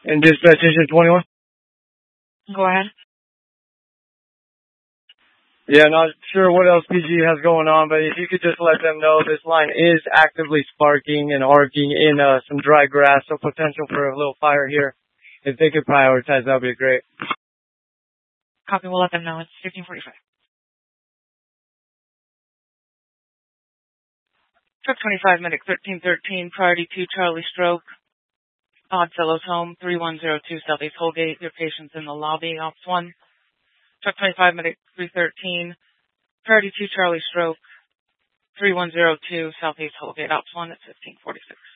And dispatch engine 21? Go ahead. Yeah, not sure what else PG has going on, but if you could just let them know this line is actively sparking and arcing in some dry grass, so potential for a little fire here. If they could prioritize, that would be great. Copy, we'll let them know. It's 1545. Truck 25, medic 1313, priority 2, Charlie Stroke, Oddfellows Home, 3102 Southeast Holgate. Your patient's in the lobby, Ops 1. Truck 25, medic 313, priority 2, Charlie Stroke, 3102 Southeast Holgate, Ops 1 at 1546.